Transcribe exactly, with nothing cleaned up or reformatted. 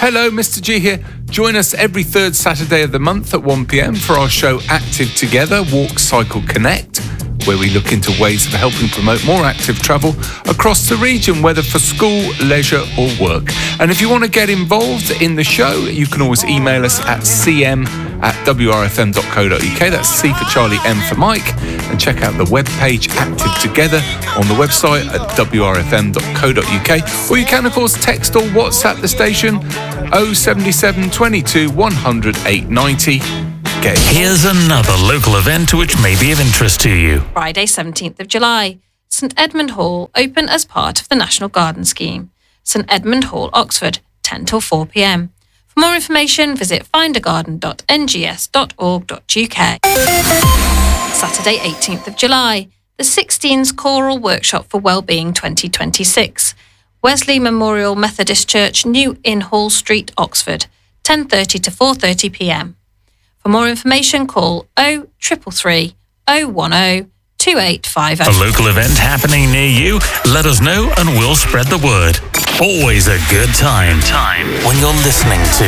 Hello, Mister G here. Join us every third Saturday of the month at one p.m. for our show Active Together, Walk, Cycle, Connect, where we look into ways of helping promote more active travel across the region, whether for school, leisure or work. And if you want to get involved in the show, you can always email us at cm at w r f m dot co dot u k. That's C for Charlie, M for Mike. And check out the webpage Active Together on the website at w r f m dot co dot u k. Or you can, of course, text or WhatsApp the station oh seven seven, twenty-two, one hundred, eight ninety. Get Here's another local event which may be of interest to you. Friday, seventeenth of July. St Edmund Hall, open as part of the National Garden Scheme. St Edmund Hall, Oxford, ten till four p.m. For more information, visit find a garden dot n g s dot org dot u k. Saturday, eighteenth of July. The Sixteens Choral Workshop for Wellbeing twenty twenty-six. Wesley Memorial Methodist Church, New Inn Hall Street, Oxford, ten thirty to four thirty p.m. For more information, call oh three three three, oh one oh, two eight five oh. A local event happening near you? Let us know and we'll spread the word. Always a good time. Time when you're listening to